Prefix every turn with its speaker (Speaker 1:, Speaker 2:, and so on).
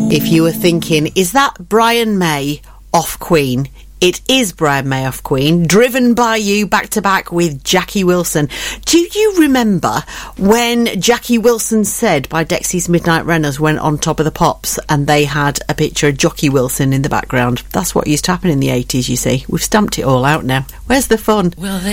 Speaker 1: If you were thinking, is that Brian May off Queen? It is Brian May off Queen, driven by you back to back with Jackie Wilson. Do you remember when Jackie Wilson Said by Dexys Midnight Runners went on Top of the Pops and they had a picture of Jockey Wilson in the background? That's what used to happen in the 80s, you see. We've stamped it all out now. Where's the fun?
Speaker 2: Well,